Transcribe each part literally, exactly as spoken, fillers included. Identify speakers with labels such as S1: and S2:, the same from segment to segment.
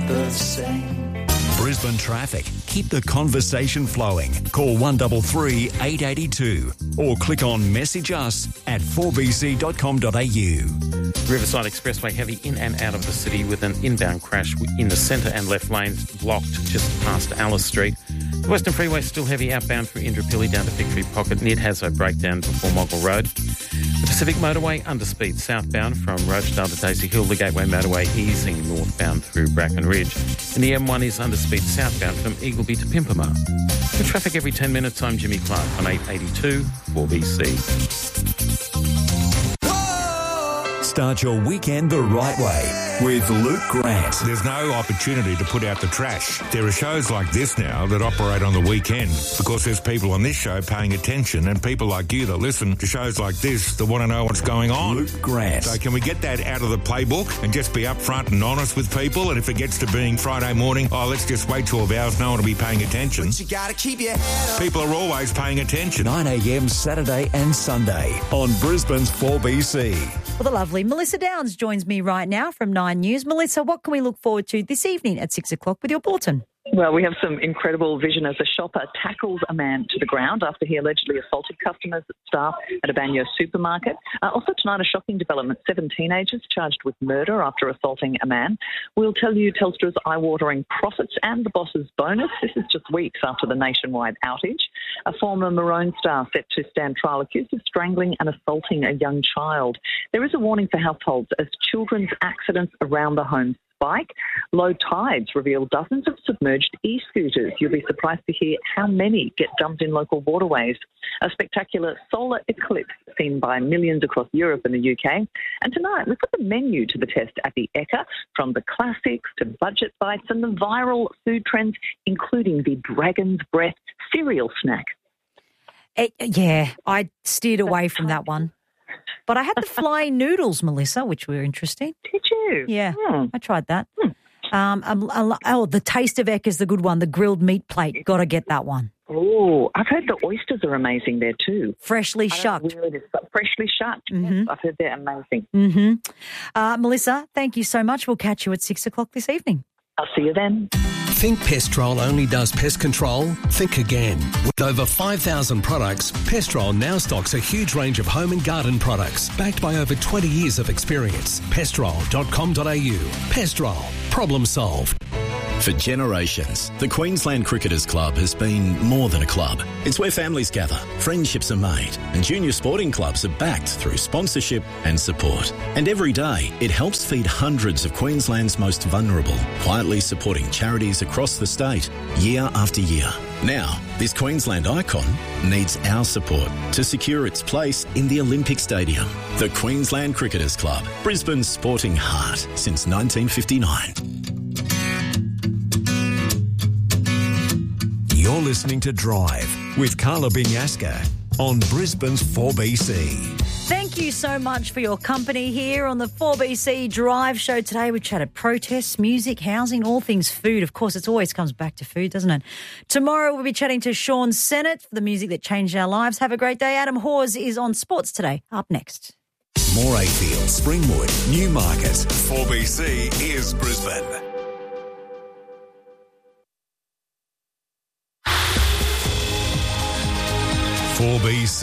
S1: the same.
S2: Brisbane traffic. Keep the conversation flowing. Call one three three, eight eight two or click on message us at four b c dot com dot a u.
S3: Riverside Expressway heavy in and out of the city with an inbound crash in the centre and left lanes blocked just past Alice Street. The Western Freeway still heavy outbound through Indooroopilly down to Victory Pocket. Near Hazo breakdown before Moggle Road. The Pacific Motorway underspeed southbound from Rochdale to Daisy Hill. The Gateway Motorway easing northbound through Bracken Ridge. And the M one is underspeed southbound from Eagleby to Pimpama. With traffic every ten minutes, I'm Jimmy Clark on eight eighty-two four B C.
S2: Start your weekend the right way with Luke Grant.
S4: There's no opportunity to put out the trash. There are shows like this now that operate on the weekend because there's people on this show paying attention and people like you that listen to shows like this that want to know what's going on.
S2: Luke Grant.
S4: So can we get that out of the playbook and just be upfront and honest with people? And if it gets to being Friday morning, oh, let's just wait twelve hours, no one will be paying attention.
S1: But you gotta keep your head up.
S4: People are always paying attention.
S2: nine a m Saturday and Sunday on Brisbane's four B C.
S5: Well, the lovely Melissa Downs joins me right now from Nine News. Melissa, what can we look forward to this evening at six o'clock with your bulletin?
S6: Well, we have some incredible vision as a shopper tackles a man to the ground after he allegedly assaulted customers and staff at a Banyo supermarket. Uh, also tonight, a shocking development. Seven teenagers charged with murder after assaulting a man. We'll tell you Telstra's eye-watering profits and the boss's bonus. This is just weeks after the nationwide outage. A former Maroon star set to stand trial accused of strangling and assaulting a young child. There is a warning for households as children's accidents around the home spike. Low tides reveal dozens of submerged e-scooters. You'll be surprised to hear how many get dumped in local waterways. A spectacular solar eclipse seen by millions across Europe and the U K. And tonight, we put the menu to the test at the Ekka, from the classics to budget bites and the viral food trends, including the Dragon's Breath cereal snack.
S5: It, yeah, I steered away from that one. But I had the flying noodles, Melissa, which were interesting.
S6: Did you?
S5: Yeah,
S6: hmm.
S5: I tried that.
S6: Hmm.
S5: Um, um, um, oh, the Taste of Ekka is the good one, the grilled meat plate. Got to get that one.
S6: Oh, I've heard the oysters are amazing there too.
S5: Freshly
S6: I don't
S5: shucked.
S6: know where it is, but freshly shucked.
S5: Mm-hmm.
S6: Yes, I've heard they're amazing.
S5: Mm-hmm. Uh, Melissa, thank you so much. We'll catch you at six o'clock this evening.
S6: I'll see you then.
S7: Think Pestrol only does pest control? Think again. With over five thousand products, Pestrol now stocks a huge range of home and garden products backed by over twenty years of experience. pestrol dot com dot a u. Pestrol. Problem solved.
S8: For generations, the Queensland Cricketers Club has been more than a club. It's where families gather, friendships are made, and junior sporting clubs are backed through sponsorship and support. And every day, it helps feed hundreds of Queensland's most vulnerable, quietly supporting charities across the state, year after year. Now, this Queensland icon needs our support to secure its place in the Olympic Stadium. The Queensland Cricketers Club, Brisbane's sporting heart since nineteen fifty-nine.
S2: You're listening to Drive with Carla Binyaska on Brisbane's four B C.
S5: Thank you so much for your company here on the four B C Drive show today. We chatted protests, music, housing, all things food. Of course, it always comes back to food, doesn't it? Tomorrow we'll be chatting to Sean Sennett for the music that changed our lives. Have a great day. Adam Hawes is on Sports Today. Up next.
S2: Morayfield, Springwood, Newmarket. four B C is Brisbane. four B C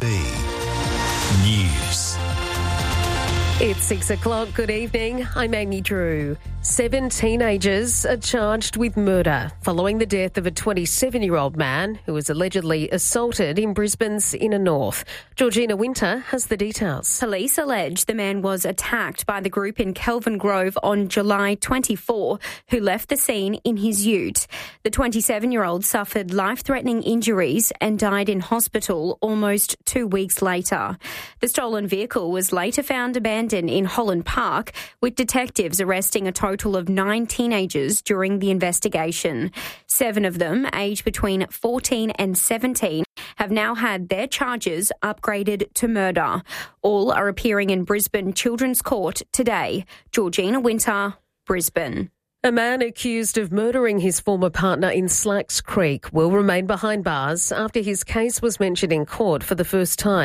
S2: News.
S9: It's six o'clock. Good evening. I'm Amy Drew. Seven teenagers are charged with murder following the death of a twenty-seven-year-old man who was allegedly assaulted in Brisbane's inner north. Georgina Winter has the details.
S10: Police allege the man was attacked by the group in Kelvin Grove on July twenty-fourth, who left the scene in his ute. The twenty-seven-year-old suffered life-threatening injuries and died in hospital almost two weeks later. The stolen vehicle was later found abandoned in Holland Park, with detectives arresting a total of nine teenagers during the investigation. Seven of them, aged between fourteen and seventeen, have now had their charges upgraded to murder. All are appearing in Brisbane Children's Court today. Georgina Winter, Brisbane.
S9: A man accused of murdering his former partner in Slacks Creek will remain behind bars after his case was mentioned in court for the first time.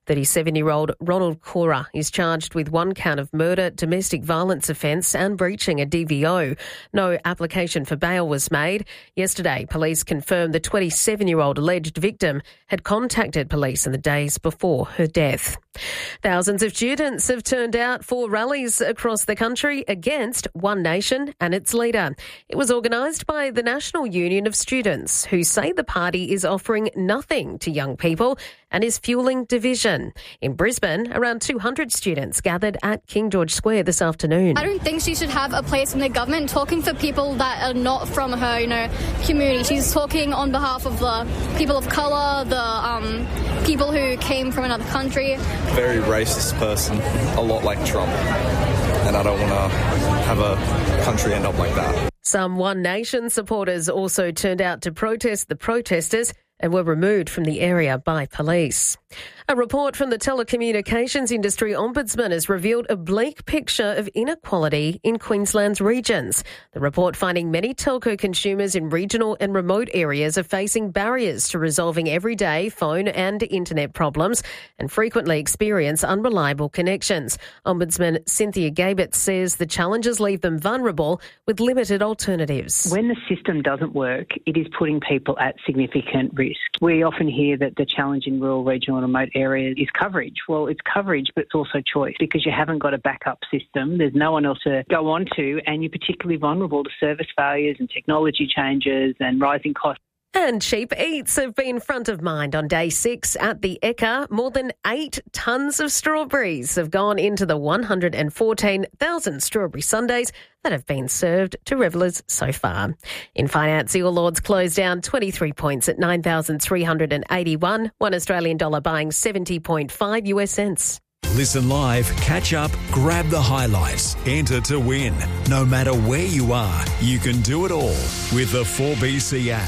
S9: thirty-seven-year-old Ronald Cora is charged with one count of murder, domestic violence offence and breaching a D V O. No application for bail was made. Yesterday, police confirmed the twenty-seven-year-old alleged victim had contacted police in the days before her death. Thousands of students have turned out for rallies across the country against One Nation and its leader. It was organised by the National Union of Students, who say the party is offering nothing to young people and is fuelling division. In Brisbane, around two hundred students gathered at King George Square this afternoon.
S11: I don't think she should have a place in the government talking for people that are not from her, you know, community. She's talking on behalf of the people of colour, the um, people who came from another country.
S12: Very racist person, a lot like Trump, and I don't want to have a country end up like that.
S9: Some One Nation supporters also turned out to protest the protesters and were removed from the area by police. A report from the telecommunications industry ombudsman has revealed a bleak picture of inequality in Queensland's regions. The report finding many telco consumers in regional and remote areas are facing barriers to resolving everyday phone and internet problems and frequently experience unreliable connections. Ombudsman Cynthia Gabert says the challenges leave them vulnerable with limited alternatives.
S13: When the system doesn't work, it is putting people at significant risk. We often hear that the challenge in rural, regional and remote areas is coverage. Well, it's coverage, but it's also choice because you haven't got a backup system. There's no one else to go on to, and you're particularly vulnerable to service failures and technology changes and rising costs.
S9: And cheap eats have been front of mind on day six at the Ekka. More than eight tonnes of strawberries have gone into the one hundred fourteen thousand strawberry sundaes that have been served to revellers so far. In finance, the All Ords closed down twenty-three points at nine thousand three hundred eighty-one, one Australian dollar buying seventy point five US cents.
S2: Listen live, catch up, grab the highlights, enter to win. No matter where you are, you can do it all with the four B C app.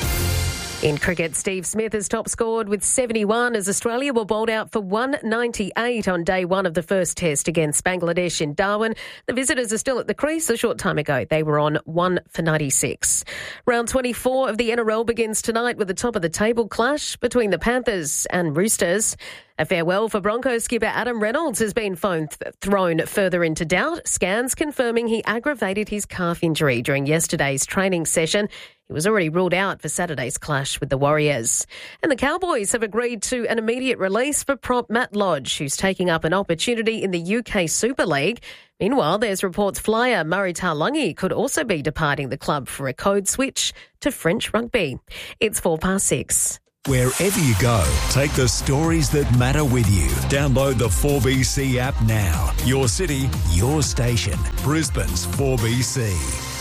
S9: In cricket, Steve Smith has top scored with seventy-one as Australia were bowled out for one ninety-eight on day one of the first test against Bangladesh in Darwin. The visitors are still at the crease. A short time ago, they were on one for ninety-six. Round twenty-four of the N R L begins tonight with the top-of-the-table clash between the Panthers and Roosters. A farewell for Broncos skipper Adam Reynolds has been phone th- thrown further into doubt. Scans confirming he aggravated his calf injury during yesterday's training session. He was already ruled out for Saturday's clash with the Warriors. And the Cowboys have agreed to an immediate release for prop Matt Lodge, who's taking up an opportunity in the U K Super League. Meanwhile, there's reports flyer Murray Taulagi could also be departing the club for a code switch to French rugby. It's four past six.
S2: Wherever you go, take the stories that matter with you. Download the four B C app now. Your city, your station. Brisbane's four B C.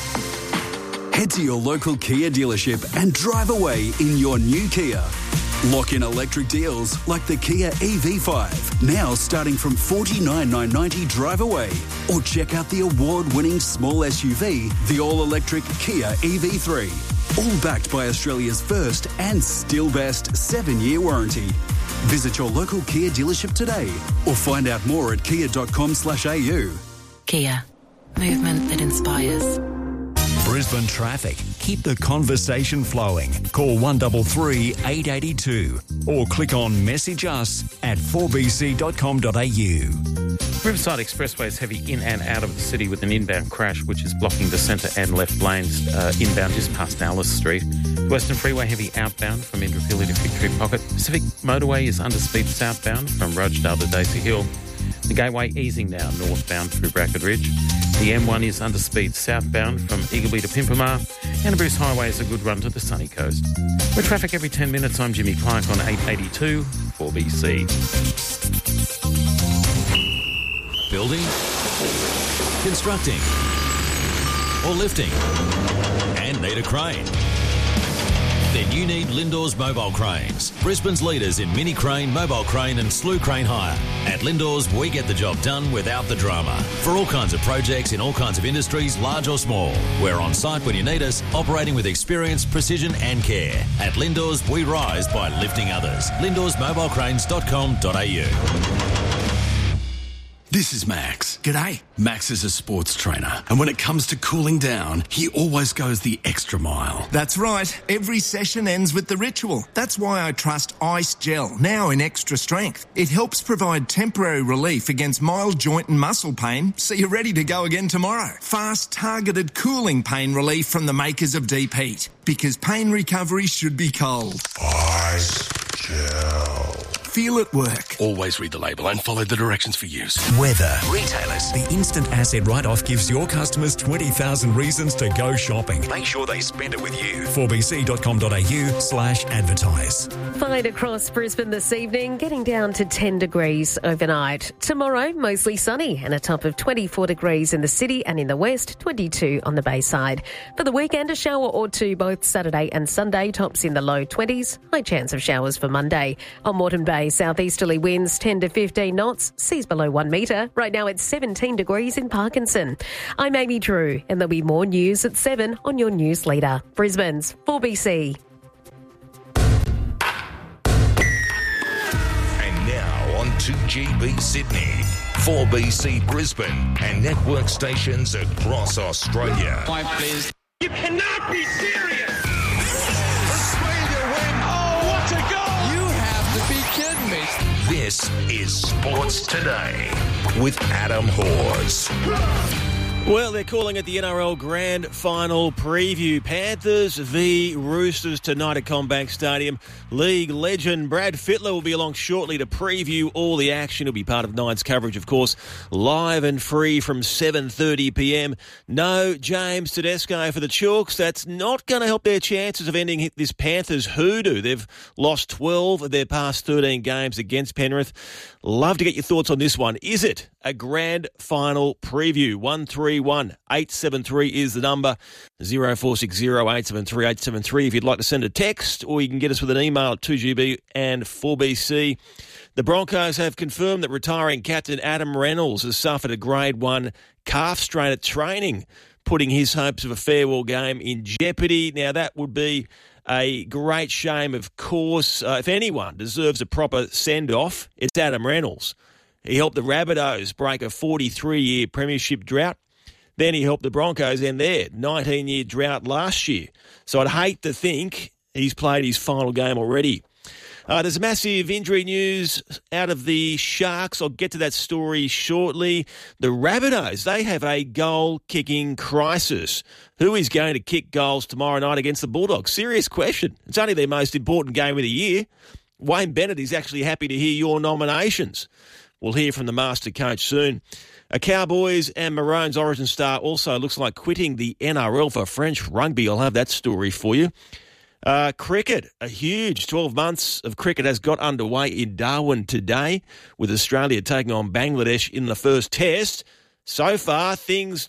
S14: Head to your local Kia dealership and drive away in your new Kia. Lock in electric deals like the Kia E V five, now starting from forty-nine thousand nine hundred ninety drive away. Or check out the award-winning small S U V, the all-electric Kia E V three. All backed by Australia's first and still best seven-year warranty. Visit your local Kia dealership today or find out more at kia.com slash au.
S15: Kia. Movement that inspires.
S2: Brisbane traffic. Keep the conversation flowing. Call one three three, eight eight two or click on message us at four b c dot com dot a u.
S3: Riverside Expressway is heavy in and out of the city with an inbound crash which is blocking the centre and left lanes uh, inbound just past Alice Street. Western Freeway heavy outbound from Indooroopilly to Victory Pocket. Pacific Motorway is underspeed southbound from Rochedale to Daisy Hill. The Gateway easing now northbound through Bracket Ridge. The M one is underspeed southbound from Eagleby to Pimpamar. And Bruce Highway is a good run to the sunny coast. With traffic every ten minutes, I'm Jimmy Clark on eight eighty-two four B C.
S16: Building, constructing, or lifting, and need a crane? Then you need Lindor's Mobile Cranes, Brisbane's leaders in mini crane, mobile crane and slew crane hire. At Lindor's, we get the job done without the drama. For all kinds of projects in all kinds of industries, large or small. We're on site when you need us, operating with experience, precision and care. At Lindor's, we rise by lifting others. lindors mobile cranes dot com dot a u.
S14: This is Max. G'day. Max is a sports trainer, and when it comes to cooling down, he always goes the extra mile.
S1: That's right. Every session ends with the ritual. That's why I trust Ice Gel, now in extra strength. It helps provide temporary relief against mild joint and muscle pain, so you're ready to go again tomorrow. Fast, targeted cooling pain relief from the makers of Deep Heat. Because pain recovery should be cold.
S14: Ice Gel.
S1: Feel it work.
S14: Always read the label and follow the directions for use.
S2: Weather. Retailers. The instant asset write-off gives your customers twenty thousand reasons to go shopping. Make sure they spend it with you. four b c dot com dot a u slash advertise.
S9: Fine across Brisbane this evening, getting down to ten degrees overnight. Tomorrow, mostly sunny and a top of twenty-four degrees in the city and in the west, twenty-two on the Bayside. For the weekend, a shower or two both Saturday and Sunday, tops in the low twenties. High chance of showers for Monday. On Moreton Bay, southeasterly winds ten to fifteen knots, seas below one metre. Right now it's seventeen degrees in Parkinson. I'm Amy Drew, and there'll be more news at seven on your news leader. Brisbane's four B C.
S17: And now on two G B Sydney, four B C Brisbane, and network stations across Australia.
S18: Five, please.
S19: You cannot be serious! Australia win! Oh, what a goal!
S18: You have to be kidding me.
S17: This is Sports Today with Adam Hawes.
S20: Well, they're calling it the N R L Grand Final Preview. Panthers v Roosters tonight at CommBank Stadium. League legend Brad Fittler will be along shortly to preview all the action. He'll be part of Nine's coverage, of course, live and free from seven thirty p m. No James Tedesco for the Chooks. That's not going to help their chances of ending this Panthers hoodoo. They've lost twelve of their past thirteen games against Penrith. Love to get your thoughts on this one. Is it a grand final preview? one three one eight seven three is the number. zero four six zero eight seven three eight seven three if you'd like to send a text, or you can get us with an email at two G B and four B C. The Broncos have confirmed that retiring captain Adam Reynolds has suffered a grade one calf strain at training, putting his hopes of a farewell game in jeopardy. Now, that would be a great shame, of course. Uh, if anyone deserves a proper send-off, it's Adam Reynolds. He helped the Rabbitohs break a forty-three year premiership drought. Then he helped the Broncos end their nineteen year drought last year. So I'd hate to think he's played his final game already. Uh, there's massive injury news out of the Sharks. I'll get to that story shortly. The Rabbitohs, they have a goal-kicking crisis. Who is going to kick goals tomorrow night against the Bulldogs? Serious question. It's only their most important game of the year. Wayne Bennett is actually happy to hear your nominations. We'll hear from the master coach soon. A Cowboys and Maroons origin star also looks like quitting the N R L for French rugby. I'll have that story for you. Uh, cricket, a huge twelve months of cricket has got underway in Darwin today, with Australia taking on Bangladesh in the first test. So far, things